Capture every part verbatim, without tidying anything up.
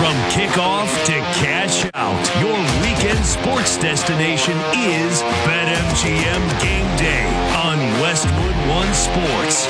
From kickoff to cash out, your weekend sports destination is BetMGM Game Day on Westwood One Sports.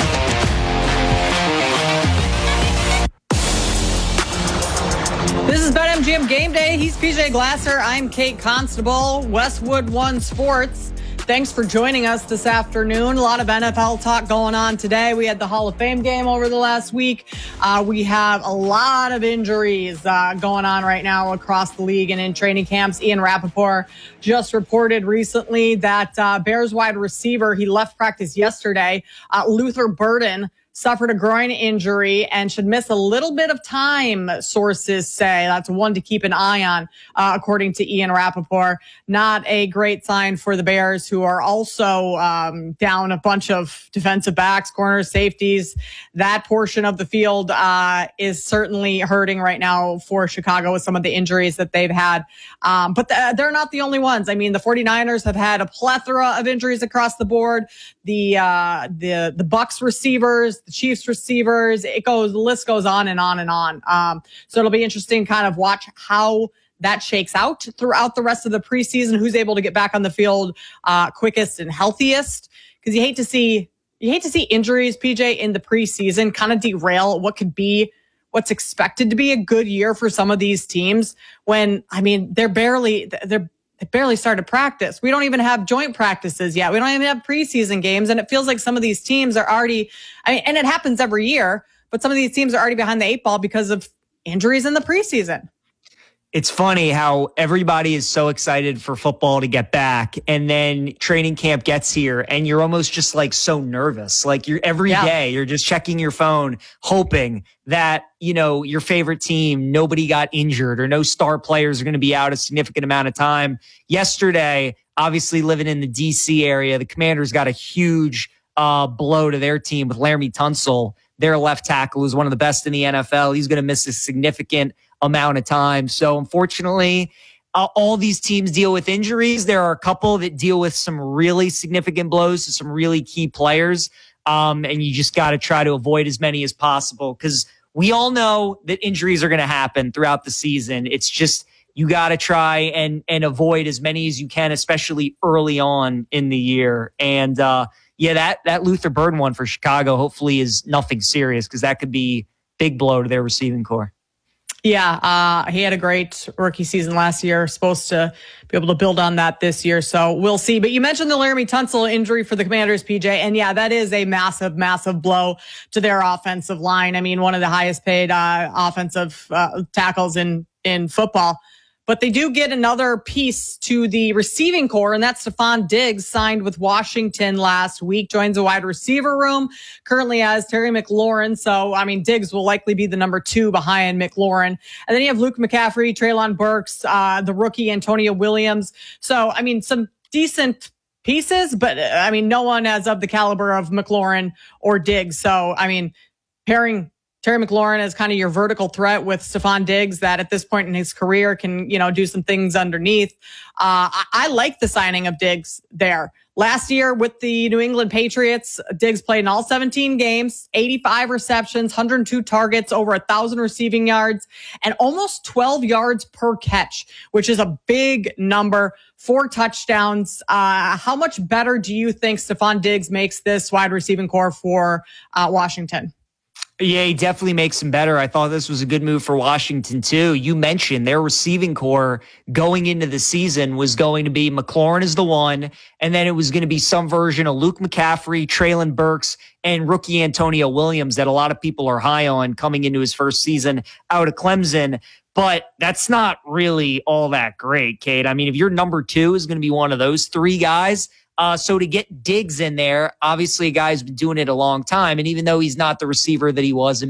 This is BetMGM Game Day. He's P J Glasser. I'm Kate Constable, Westwood One Sports. Thanks for joining us this afternoon. A lot of N F L talk going on today. We had the Hall of Fame game over the last week. Uh, we have a lot of injuries uh, going on right now across the league and in training camps. Ian Rapoport just reported recently that uh, Bears wide receiver, he left practice yesterday, uh, Luther Burden, suffered a groin injury and should miss a little bit of time, sources say. That's one to keep an eye on, uh, according to Ian Rapoport. Not a great sign for the Bears, who are also um, down a bunch of defensive backs, corners, safeties. That portion of the field uh, is certainly hurting right now for Chicago with some of the injuries that they've had. Um, but the, they're not the only ones. I mean, the 49ers have had a plethora of injuries across the board. The uh, the the Bucs receivers, the Chiefs receivers, it goes, the list goes on and on and on. Um, so it'll be interesting to kind of watch how that shakes out throughout the rest of the preseason, who's able to get back on the field uh, quickest and healthiest. Because you hate to see, you hate to see injuries, P J, in the preseason kind of derail what could be, what's expected to be a good year for some of these teams when, I mean, they're barely, they're They barely started practice. We don't even have joint practices yet. We don't even have preseason games. And it feels like some of these teams are already, I mean, and it happens every year, but some of these teams are already behind the eight ball because of injuries in the preseason. It's funny how everybody is so excited for football to get back, and then training camp gets here and you're almost just like so nervous. Like you're every yeah. day, you're just checking your phone, hoping that, you know, your favorite team, nobody got injured or no star players are going to be out a significant amount of time. Yesterday, obviously living in the D C area, the Commanders got a huge uh, blow to their team with Laramie Tunsil, their left tackle, who's one of the best in the N F L. He's going to miss a significant amount of time. So unfortunately, uh, all these teams deal with injuries. There are a couple that deal with some really significant blows to some really key players. Um, and you just got to try to avoid as many as possible, because we all know that injuries are going to happen throughout the season. It's just, you got to try and, and avoid as many as you can, especially early on in the year. And, uh, yeah, that, that Luther Burden one for Chicago hopefully is nothing serious, because that could be big blow to their receiving core. Yeah, uh, he had a great rookie season last year. Supposed to be able to build on that this year, so we'll see. But you mentioned the Laramie Tunsil injury for the Commanders, P J, and yeah, that is a massive, massive blow to their offensive line. I mean, one of the highest paid uh, offensive uh, tackles in in football. But they do get another piece to the receiving core, and that's Stephon Diggs, signed with Washington last week, joins the wide receiver room, currently as Terry McLaurin. So, I mean, Diggs will likely be the number two behind McLaurin. And then you have Luke McCaffrey, Treylon Burks, uh, the rookie Antonio Williams. So, I mean, some decent pieces, but I mean, no one as of the caliber of McLaurin or Diggs. So, I mean, pairing Terry McLaurin is kind of your vertical threat with Stephon Diggs, that at this point in his career can, you know, do some things underneath. Uh, I, I like the signing of Diggs there. Last year with the New England Patriots, Diggs played in all seventeen games, eighty-five receptions, one hundred two targets, over one thousand receiving yards, and almost twelve yards per catch, which is a big number. Four touchdowns. Uh, how much better do you think Stephon Diggs makes this wide receiving core for uh, Washington? Yeah, he definitely makes them better. I thought this was a good move for Washington, too. You mentioned their receiving core going into the season was going to be McLaurin is the one, and then it was going to be some version of Luke McCaffrey, Treylon Burks, and rookie Antonio Williams that a lot of people are high on coming into his first season out of Clemson. But that's not really all that great, Kate. I mean, if your number two is going to be one of those three guys, Uh, so to get Diggs in there, obviously a guy's been doing it a long time. And even though he's not the receiver that he was in